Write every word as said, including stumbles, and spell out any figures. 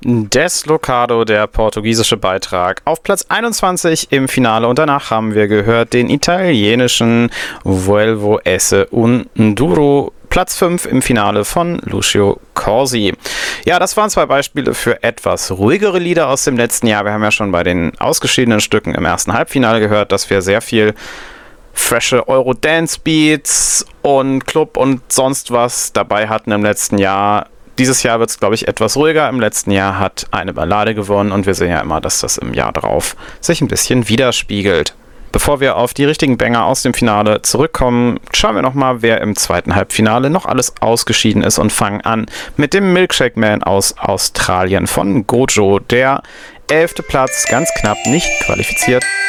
Deslocado, der portugiesische Beitrag, auf Platz einundzwanzig im Finale, und danach haben wir gehört den italienischen Vuelvo Esse un Duro, Platz fünf im Finale von Lucio Corsi. Ja, das waren zwei Beispiele für etwas ruhigere Lieder aus dem letzten Jahr. Wir haben ja schon bei den ausgeschiedenen Stücken im ersten Halbfinale gehört, dass wir sehr viel frische Euro-Dance-Beats und Club und sonst was dabei hatten im letzten Jahr. Dieses Jahr wird es, glaube ich, etwas ruhiger. Im letzten Jahr hat eine Ballade gewonnen und wir sehen ja immer, dass das im Jahr drauf sich ein bisschen widerspiegelt. Bevor wir auf die richtigen Banger aus dem Finale zurückkommen, schauen wir nochmal, wer im zweiten Halbfinale noch alles ausgeschieden ist, und fangen an mit dem Milkshake Man aus Australien von Gojo, der elfte Platz, ganz knapp nicht qualifiziert.